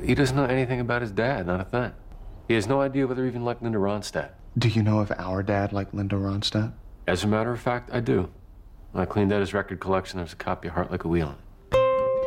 He doesn't know anything about his dad, not a thing. He has no idea whether he even liked Linda Ronstadt. Do you know if our dad liked Linda Ronstadt? As a matter of fact, I do. I cleaned out his record collection. There's a copy of Heart Like a Wheel in it.